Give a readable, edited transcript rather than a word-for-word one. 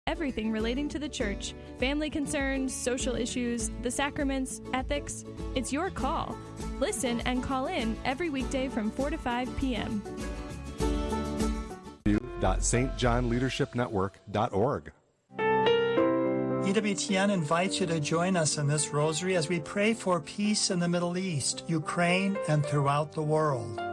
everything relating to the church: family concerns, social issues, the sacraments, ethics. It's your call. Listen and call in every weekday from 4 to 5 p.m. stjohnleadershipnetwork.org. EWTN invites you to join us in this rosary as we pray for peace in the Middle East, Ukraine, and throughout the world.